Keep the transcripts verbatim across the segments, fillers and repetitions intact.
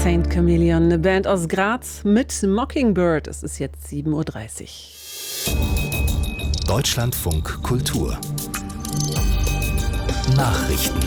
Saint Chameleon, eine Band aus Graz mit Mockingbird. Es ist jetzt sieben Uhr dreißig. Deutschlandfunk Kultur Nachrichten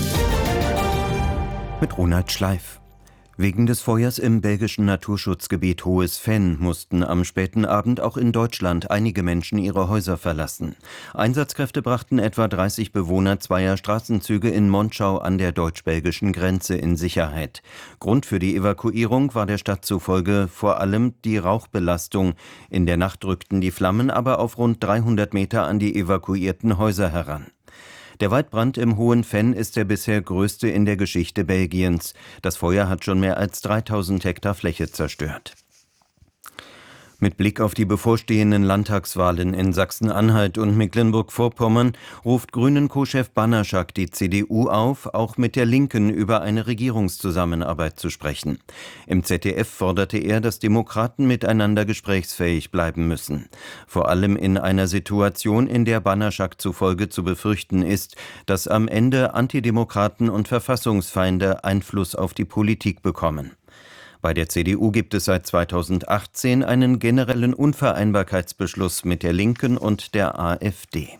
mit Ronald Schleif. Wegen des Feuers im belgischen Naturschutzgebiet Hohes Venn mussten am späten Abend auch in Deutschland einige Menschen ihre Häuser verlassen. Einsatzkräfte brachten etwa dreißig Bewohner zweier Straßenzüge in Monschau an der deutsch-belgischen Grenze in Sicherheit. Grund für die Evakuierung war der Stadt zufolge vor allem die Rauchbelastung. In der Nacht rückten die Flammen aber auf rund dreihundert Meter an die evakuierten Häuser heran. Der Waldbrand im Hohen Venn ist der bisher größte in der Geschichte Belgiens. Das Feuer hat schon mehr als dreitausend Hektar Fläche zerstört. Mit Blick auf die bevorstehenden Landtagswahlen in Sachsen-Anhalt und Mecklenburg-Vorpommern ruft Grünen-Co-Chef Banaszak die C D U auf, auch mit der Linken über eine Regierungszusammenarbeit zu sprechen. Im Z D F forderte er, dass Demokraten miteinander gesprächsfähig bleiben müssen. Vor allem in einer Situation, in der Banaszak zufolge zu befürchten ist, dass am Ende Antidemokraten und Verfassungsfeinde Einfluss auf die Politik bekommen. Bei der C D U gibt es seit zweitausendachtzehn einen generellen Unvereinbarkeitsbeschluss mit der Linken und der AfD.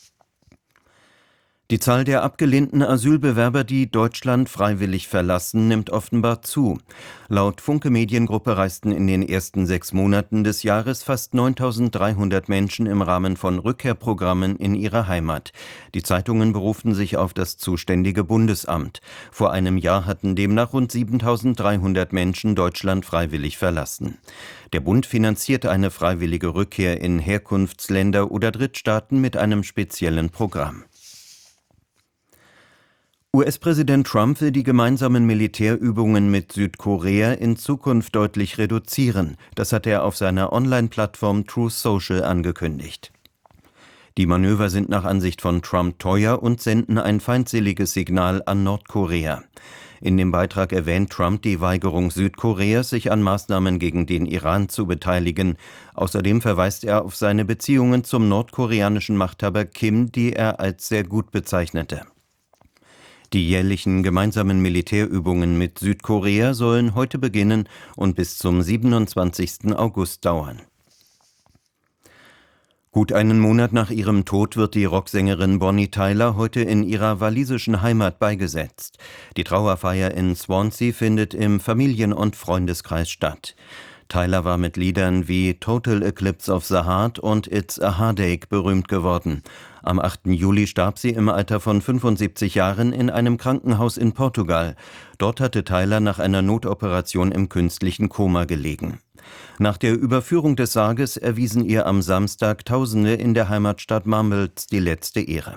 Die Zahl der abgelehnten Asylbewerber, die Deutschland freiwillig verlassen, nimmt offenbar zu. Laut Funke Mediengruppe reisten in den ersten sechs Monaten des Jahres fast neuntausenddreihundert Menschen im Rahmen von Rückkehrprogrammen in ihre Heimat. Die Zeitungen beruften sich auf das zuständige Bundesamt. Vor einem Jahr hatten demnach rund siebentausenddreihundert Menschen Deutschland freiwillig verlassen. Der Bund finanziert eine freiwillige Rückkehr in Herkunftsländer oder Drittstaaten mit einem speziellen Programm. U S-Präsident Trump will die gemeinsamen Militärübungen mit Südkorea in Zukunft deutlich reduzieren. Das hat er auf seiner Online-Plattform Truth Social angekündigt. Die Manöver sind nach Ansicht von Trump teuer und senden ein feindseliges Signal an Nordkorea. In dem Beitrag erwähnt Trump die Weigerung Südkoreas, sich an Maßnahmen gegen den Iran zu beteiligen. Außerdem verweist er auf seine Beziehungen zum nordkoreanischen Machthaber Kim, die er als sehr gut bezeichnete. Die jährlichen gemeinsamen Militärübungen mit Südkorea sollen heute beginnen und bis zum siebenundzwanzigsten August dauern. Gut einen Monat nach ihrem Tod wird die Rocksängerin Bonnie Tyler heute in ihrer walisischen Heimat beigesetzt. Die Trauerfeier in Swansea findet im Familien- und Freundeskreis statt. Tyler war mit Liedern wie Total Eclipse of the Heart und It's a Heartache berühmt geworden. Am achten Juli starb sie im Alter von fünfundsiebzig Jahren in einem Krankenhaus in Portugal. Dort hatte Tyler nach einer Notoperation im künstlichen Koma gelegen. Nach der Überführung des Sarges erwiesen ihr am Samstag Tausende in der Heimatstadt Marbles die letzte Ehre.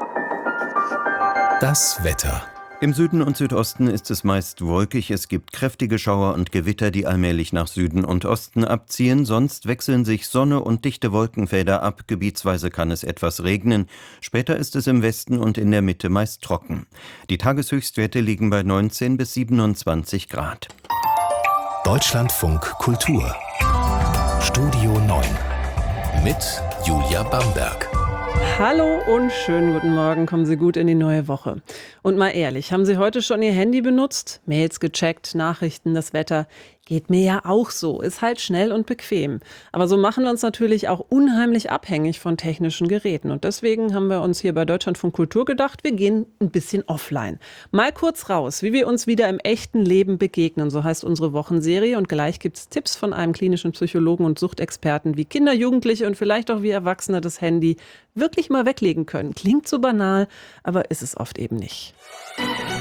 Das Wetter. Im Süden und Südosten ist es meist wolkig, es gibt kräftige Schauer und Gewitter, die allmählich nach Süden und Osten abziehen, sonst wechseln sich Sonne und dichte Wolkenfelder ab, gebietsweise kann es etwas regnen, später ist es im Westen und in der Mitte meist trocken. Die Tageshöchstwerte liegen bei neunzehn bis siebenundzwanzig Grad. Deutschlandfunk Kultur Studio neun mit Julia Bamberg. Hallo und schönen guten Morgen, kommen Sie gut in die neue Woche. Und mal ehrlich, haben Sie heute schon Ihr Handy benutzt? Mails gecheckt, Nachrichten, das Wetter? Geht mir ja auch so, ist halt schnell und bequem. Aber so machen wir uns natürlich auch unheimlich abhängig von technischen Geräten. Und deswegen haben wir uns hier bei Deutschlandfunk Kultur gedacht, wir gehen ein bisschen offline. Mal kurz raus, wie wir uns wieder im echten Leben begegnen, so heißt unsere Wochenserie. Und gleich gibt es Tipps von einem klinischen Psychologen und Suchtexperten, wie Kinder, Jugendliche und vielleicht auch wie Erwachsene das Handy wirklich mal weglegen können. Klingt so banal, aber ist es oft eben nicht.